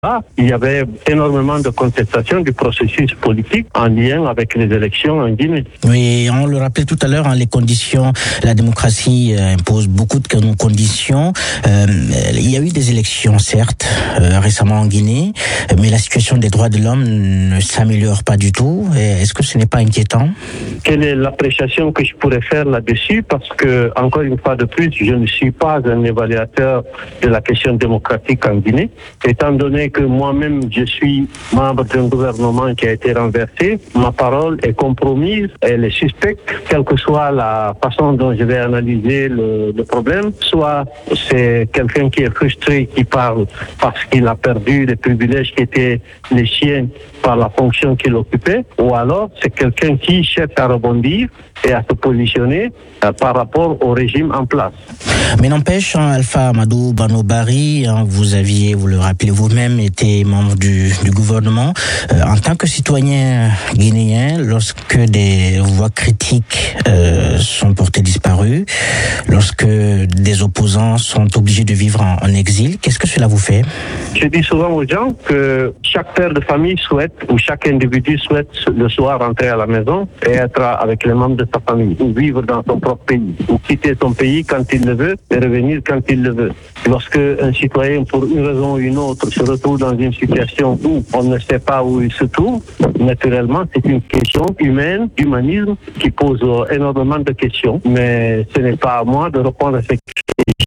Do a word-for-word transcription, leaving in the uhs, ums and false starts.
Ah, il y avait énormément de contestations du processus politique en lien avec les élections en Guinée. Oui, on le rappelait tout à l'heure, hein, les conditions, la démocratie euh, impose beaucoup de conditions. Euh, il y a eu des élections, certes, euh, récemment en Guinée, mais la situation des droits de l'homme ne s'améliore pas du tout. Et est-ce que ce n'est pas inquiétant? Quelle est l'appréciation que je pourrais faire là-dessus? Parce que, encore une fois de plus, je ne suis pas un évaluateur de la question démocratique en Guinée, étant donné que moi-même, je suis membre d'un gouvernement qui a été renversé. Ma parole est compromise, elle est suspecte, quelle que soit la façon dont je vais analyser le, le problème. Soit c'est quelqu'un qui est frustré, qui parle parce qu'il a perdu les privilèges qui étaient les siens par la fonction qu'il occupait, ou alors c'est quelqu'un qui cherche à rebondir et à se positionner euh, par rapport au régime en place. Mais n'empêche, hein, Alpha Amadou Bano-Barry, hein, vous aviez, vous le rappelez vous-même, été membre du, du gouvernement. Euh, en tant que citoyen guinéen, lorsque des voix critiques euh, sont portées disparues, lorsque des opposants sont obligés de vivre en, en exil, qu'est-ce que cela vous fait? Je dis souvent aux gens que chaque père de famille souhaite, ou chaque individu souhaite le soir rentrer à la maison et être avec les membres de sa famille, ou vivre dans son propre pays, ou quitter son pays quand il le veut et revenir quand il le veut. Lorsque un citoyen, pour une raison ou une autre, se retrouve dans une situation où on ne sait pas où il se trouve, naturellement, c'est une question humaine, d'humanisme, qui pose énormément de questions, mais ce n'est pas à moi de répondre à ces questions.